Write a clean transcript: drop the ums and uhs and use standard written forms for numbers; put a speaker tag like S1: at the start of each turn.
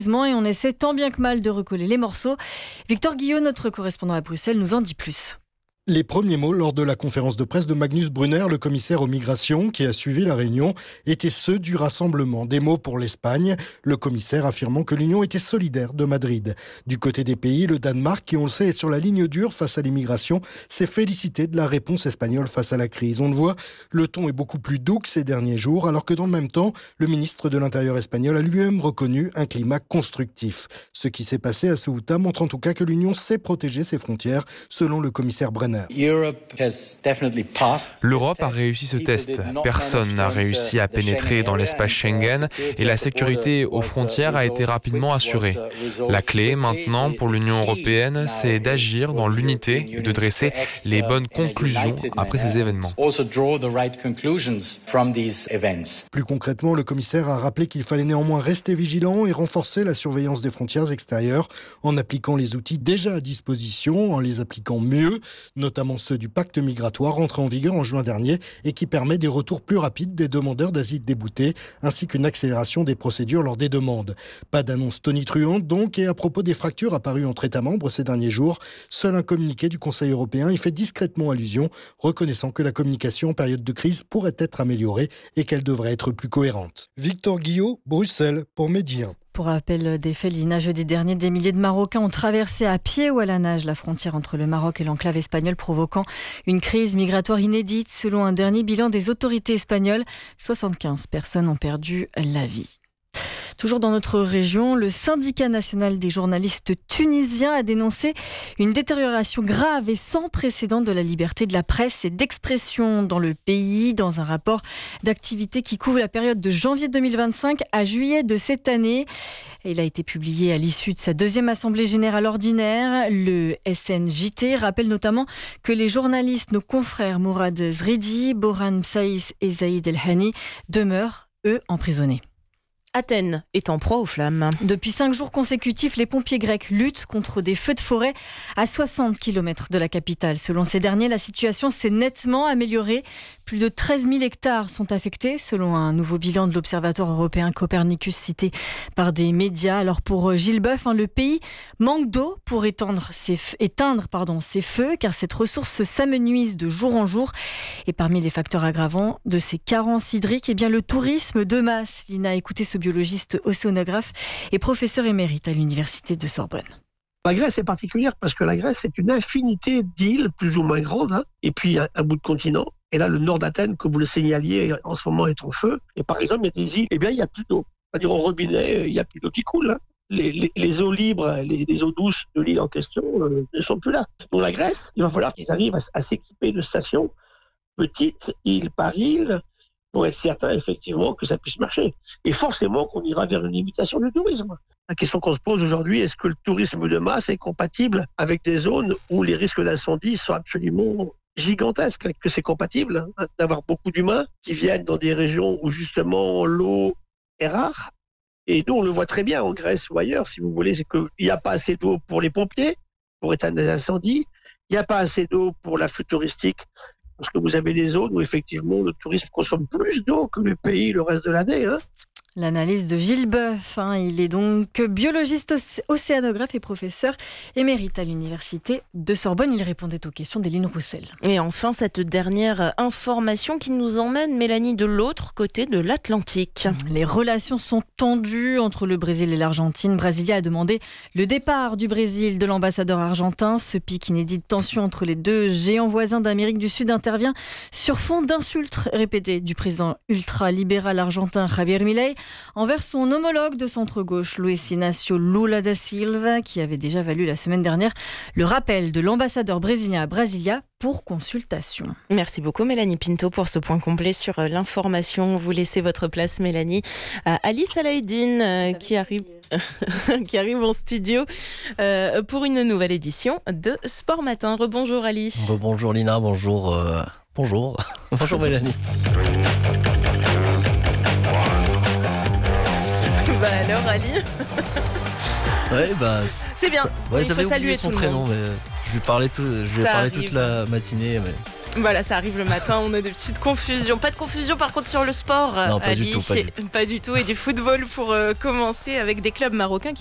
S1: Et on essaie tant bien que mal de recoller les morceaux. Victor Guillot, notre correspondant à Bruxelles, nous en dit plus.
S2: Les premiers mots lors de la conférence de presse de Magnus Brunner, le commissaire aux migrations qui a suivi la réunion, étaient ceux du rassemblement. Des mots pour l'Espagne, le commissaire affirmant que l'Union était solidaire de Madrid. Du côté des pays, le Danemark, qui on le sait est sur la ligne dure face à l'immigration, s'est félicité de la réponse espagnole face à la crise. On le voit, le ton est beaucoup plus doux que ces derniers jours, alors que dans le même temps, le ministre de l'Intérieur espagnol a lui-même reconnu un climat constructif. Ce qui s'est passé à Ceuta montre en tout cas que l'Union sait protéger ses frontières, selon le commissaire Brunner.
S3: L'Europe a réussi ce test. Personne n'a réussi à pénétrer dans l'espace Schengen et la sécurité aux frontières a été rapidement assurée. La clé maintenant pour l'Union européenne, c'est d'agir dans l'unité et de dresser les bonnes conclusions après ces événements.
S2: Plus concrètement, le commissaire a rappelé qu'il fallait néanmoins rester vigilant et renforcer la surveillance des frontières extérieures en appliquant les outils déjà à disposition, en les appliquant mieux, notamment ceux du pacte migratoire rentré en vigueur en juin dernier et qui permet des retours plus rapides des demandeurs d'asile déboutés, ainsi qu'une accélération des procédures lors des demandes. Pas d'annonce tonitruante donc, et à propos des fractures apparues entre États membres ces derniers jours, seul un communiqué du Conseil européen y fait discrètement allusion, reconnaissant que la communication en période de crise pourrait être améliorée et qu'elle devrait être plus cohérente. Victor Guillot, Bruxelles, pour Medi 1.
S1: Pour rappel des faits, Lina, jeudi dernier, des milliers de Marocains ont traversé à pied ou à la nage la frontière entre le Maroc et l'enclave espagnole, provoquant une crise migratoire inédite. Selon un dernier bilan des autorités espagnoles, 75 personnes ont perdu la vie. Toujours dans notre région, le syndicat national des journalistes tunisiens a dénoncé une détérioration grave et sans précédent de la liberté de la presse et d'expression dans le pays, dans un rapport d'activité qui couvre la période de janvier 2025 à juillet de cette année. Il a été publié à l'issue de sa deuxième assemblée générale ordinaire. Le SNJT rappelle notamment que les journalistes, nos confrères Mourad Zridi, Boran Saïs et Zaïd El Hani demeurent, eux, emprisonnés.
S4: Athènes est en proie aux flammes.
S1: Depuis 5 jours consécutifs, les pompiers grecs luttent contre des feux de forêt à 60 km de la capitale. Selon ces derniers, la situation s'est nettement améliorée. Plus de 13 000 hectares sont affectés, selon un nouveau bilan de l'Observatoire européen Copernicus cité par des médias. Alors pour Gilles Boeuf, le pays manque d'eau pour éteindre ces feux, car cette ressource s'amenuise de jour en jour. Et parmi les facteurs aggravants de ces carences hydriques, le tourisme de masse. Lina, écoutez ce biologiste océanographe et professeur émérite à l'université de Sorbonne.
S5: La Grèce est particulière parce que la Grèce, c'est une infinité d'îles plus ou moins grandes, et puis un bout de continent. Et là, le nord d'Athènes, que vous le signaliez, en ce moment est en feu. Et par exemple, il y a des îles, il n'y a plus d'eau. C'est-à-dire au robinet, il n'y a plus d'eau qui coule. Les eaux libres, les eaux douces de l'île en question ne sont plus là. Donc la Grèce, il va falloir qu'ils arrivent à s'équiper de stations petites, île par île, pour être certain, effectivement, que ça puisse marcher. Et forcément qu'on ira vers une limitation du tourisme. La question qu'on se pose aujourd'hui, est-ce que le tourisme de masse est compatible avec des zones où les risques d'incendie sont absolument gigantesques? Que c'est compatible d'avoir beaucoup d'humains qui viennent dans des régions où justement l'eau est rare. Et nous, on le voit très bien en Grèce ou ailleurs, si vous voulez, c'est qu'il n'y a pas assez d'eau pour les pompiers, pour éteindre des incendies. Il n'y a pas assez d'eau pour l'afflux touristique. Parce que vous avez des zones où effectivement le tourisme consomme plus d'eau que le pays le reste de l'année.
S1: L'analyse de Gilles Boeuf. Il est donc biologiste, océanographe et professeur émérite à l'université de Sorbonne. Il répondait aux questions d'Éline Roussel.
S4: Et enfin, cette dernière information qui nous emmène, Mélanie, de l'autre côté de l'Atlantique.
S1: Les relations sont tendues entre le Brésil et l'Argentine. Brasilia a demandé le départ du Brésil de l'ambassadeur argentin. Ce pic inédit de tension entre les deux géants voisins d'Amérique du Sud intervient sur fond d'insultes répétées du président ultra-libéral argentin Javier Milei envers son homologue de centre-gauche, Luis Inácio Lula da Silva, qui avait déjà valu la semaine dernière le rappel de l'ambassadeur brésilien à Brasilia pour consultation.
S4: Merci beaucoup Mélanie Pinto pour ce point complet sur l'information. Vous laissez votre place, Mélanie, à Alice Alaïdine qui arrive en studio pour une nouvelle édition de Sport Matin. Rebonjour Ali.
S6: Bonjour Lina, bonjour Mélanie.
S4: Alors Ali.
S6: C'est
S4: bien.
S6: Ouais,
S4: il faut saluer
S6: son
S4: tout
S6: prénom,
S4: le monde.
S6: mais je vais parler toute la matinée. Mais
S4: Voilà, ça arrive le matin, on a des petites confusions. Pas de confusion par contre sur le sport,
S6: Non, pas
S4: Ali.
S6: du tout.
S4: Pas du tout. Et du football pour commencer avec des clubs marocains qui